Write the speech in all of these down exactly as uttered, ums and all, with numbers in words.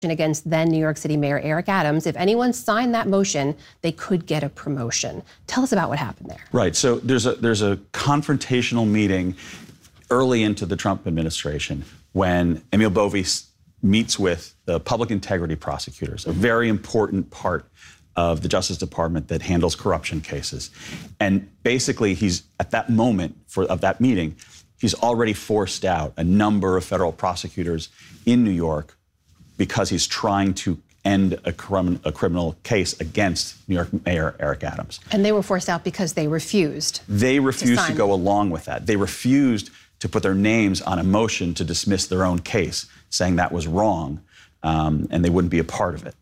against then New York City Mayor Eric Adams. If anyone signed that motion, they could get a promotion. Tell us about what happened there. Right. So there's a there's a confrontational meeting early into the Trump administration when Emil Bovee meets with the public integrity prosecutors, a very important part of the Justice Department that handles corruption cases. And basically, he's at that moment for of that meeting, he's already forced out a number of federal prosecutors in New York because he's trying to end a, crim a criminal case against New York Mayor Eric Adams. And they were forced out because they refused. They refused to, to go along with that. They refused to put their names on a motion to dismiss their own case, saying that was wrong, um, and they wouldn't be a part of it.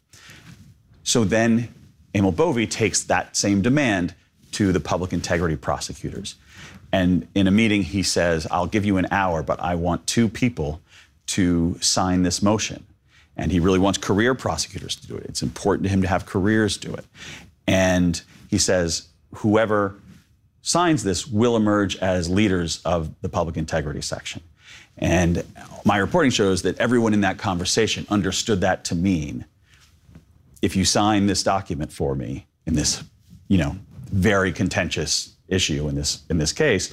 So then Emil Bovee takes that same demand to the public integrity prosecutors. And in a meeting, he says, I'll give you an hour, but I want two people to sign this motion. And he really wants career prosecutors to do it. It's important to him to have careers do it. And he says, whoever signs this will emerge as leaders of the public integrity section. And my reporting shows that everyone in that conversation understood that to mean, if you sign this document for me in this, you know, very contentious issue in this, in this case,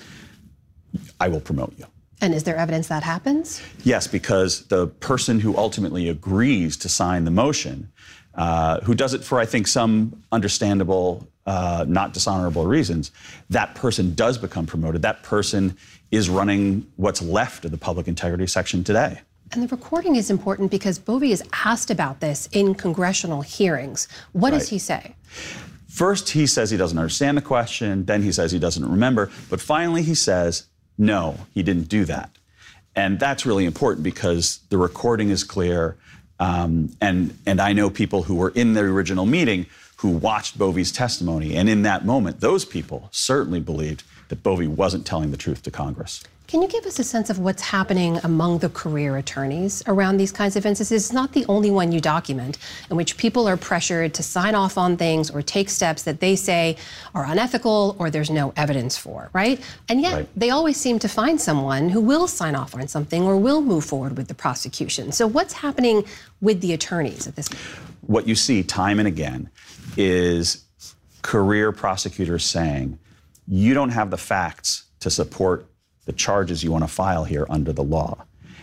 I will promote you. And is there evidence that happens? Yes, because the person who ultimately agrees to sign the motion, uh, who does it for, I think, some understandable, uh, not dishonorable reasons, that person does become promoted. That person is running what's left of the public integrity section today. And the recording is important because Bovee is asked about this in congressional hearings. What Right. does he say? First, he says he doesn't understand the question. Then he says he doesn't remember. But finally, he says, no, he didn't do that. And that's really important because the recording is clear. Um, and, and I know people who were in the original meeting who watched Bovee's testimony. And in that moment, those people certainly believed that Bovee wasn't telling the truth to Congress. Can you give us a sense of what's happening among the career attorneys around these kinds of instances? It's not the only one you document in which people are pressured to sign off on things or take steps that they say are unethical or there's no evidence for, right? And yet Right. they always seem to find someone who will sign off on something or will move forward with the prosecution. So what's happening with the attorneys at this point? What you see time and again is career prosecutors saying, you don't have the facts to support the charges you want to file here under the law.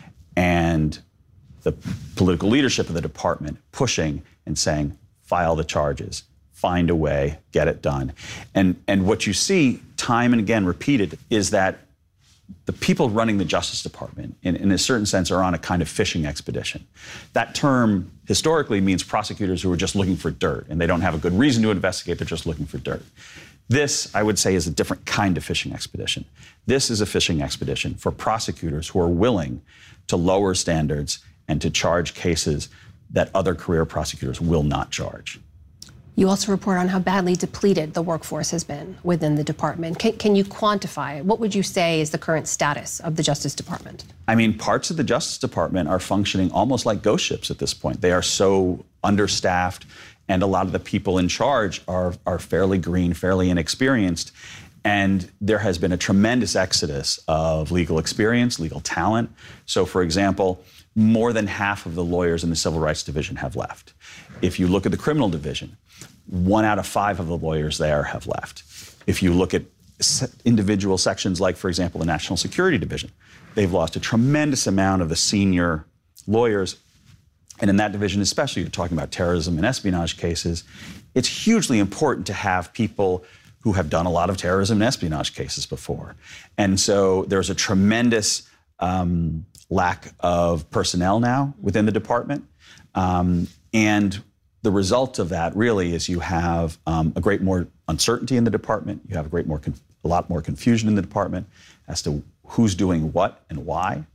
And the political leadership of the department pushing and saying, file the charges, find a way, get it done. And, and what you see time and again repeated is that the people running the Justice Department, in, in a certain sense, are on a kind of fishing expedition. That term historically means prosecutors who are just looking for dirt, and they don't have a good reason to investigate, they're just looking for dirt. This, I would say, is a different kind of fishing expedition. This is a fishing expedition for prosecutors who are willing to lower standards and to charge cases that other career prosecutors will not charge. You also report on how badly depleted the workforce has been within the department. Can, can you quantify it? What would you say is the current status of the Justice Department? I mean, parts of the Justice Department are functioning almost like ghost ships at this point. They are so understaffed, and a lot of the people in charge are, are fairly green, fairly inexperienced. And there has been a tremendous exodus of legal experience, legal talent. So, for example, more than half of the lawyers in the Civil Rights Division have left. If you look at the Criminal Division, one out of five of the lawyers there have left. If you look at individual sections like, for example, the National Security Division, they've lost a tremendous amount of the senior lawyers. And in that division, especially, you're talking about terrorism and espionage cases, it's hugely important to have people who have done a lot of terrorism and espionage cases before. And so there's a tremendous um, lack of personnel now within the department. Um, and the result of that really is you have um, a great more uncertainty in the department. You have a great more, a lot more confusion in the department as to who's doing what and why.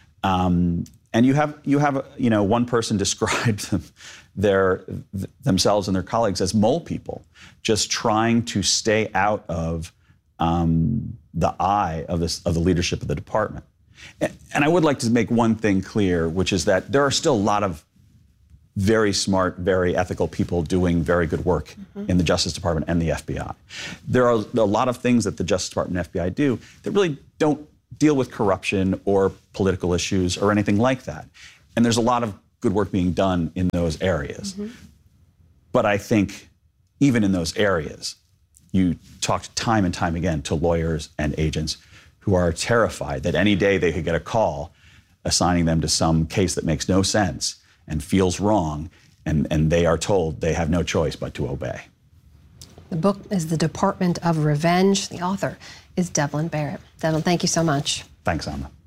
Um, And you have, you have, you know, one person described them, their, th themselves and their colleagues as mole people, just trying to stay out of um, the eye of, this, of the leadership of the department. And, and I would like to make one thing clear, which is that there are still a lot of very smart, very ethical people doing very good work mm-hmm. in the Justice Department and the F B I. There are a lot of things that the Justice Department and F B I do that really don't deal with corruption or political issues or anything like that. And there's a lot of good work being done in those areas. Mm-hmm. But I think even in those areas, you talk time and time again to lawyers and agents who are terrified that any day they could get a call assigning them to some case that makes no sense and feels wrong, and, and they are told they have no choice but to obey. The book is The Department of Revenge. The author is Devlin Barrett. Devlin, thank you so much. Thanks, Amma.